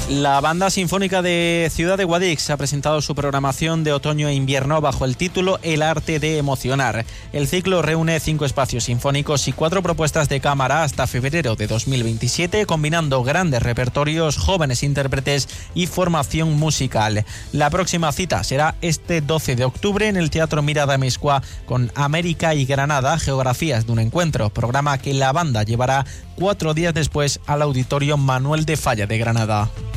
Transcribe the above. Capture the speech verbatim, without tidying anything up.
La Banda Sinfónica de Ciudad de Guadix ha presentado su programación de otoño e invierno bajo el título El arte de emocionar. El ciclo reúne cinco espacios sinfónicos y cuatro propuestas de cámara hasta febrero de dos mil veintisiete, combinando grandes repertorios, jóvenes intérpretes y formación musical. La próxima cita será este doce de octubre en el Teatro Mirada Mezcua con América y Granada, Geografías de un encuentro, programa que la banda llevará cuatro días después al Auditorio Manuel de Falla de Granada.